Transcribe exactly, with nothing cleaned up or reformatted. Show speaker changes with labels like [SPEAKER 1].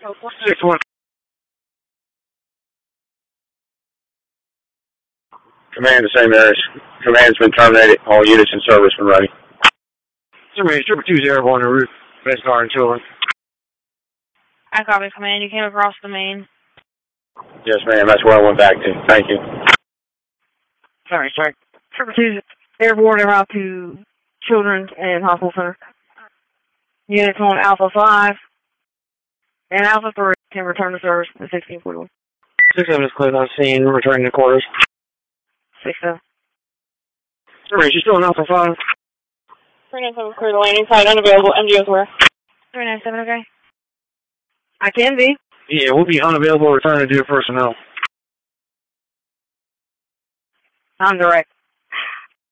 [SPEAKER 1] six one.
[SPEAKER 2] Command, the same areas. Command's been terminated. All units in service when ready.
[SPEAKER 1] Terminated. Triple two zero one, route. Best car and children.
[SPEAKER 3] I copy, Command. You came across the main.
[SPEAKER 2] Yes, ma'am. That's where I went back to. Thank you.
[SPEAKER 3] Sorry, sorry. Triple two airborne en route to Children's and Hospital Center. Units on Alpha five and Alpha three can return to service at sixteen forty-one.
[SPEAKER 1] six seven is cleared on scene, returning to quarters.
[SPEAKER 3] six seven.
[SPEAKER 1] Sorry, she's still in Alpha five.
[SPEAKER 3] three nine seven, clear the landing site, unavailable. M D Os where? three nine seven, okay. I can be.
[SPEAKER 1] Yeah, we'll be unavailable, returning to your personnel.
[SPEAKER 3] I'm direct.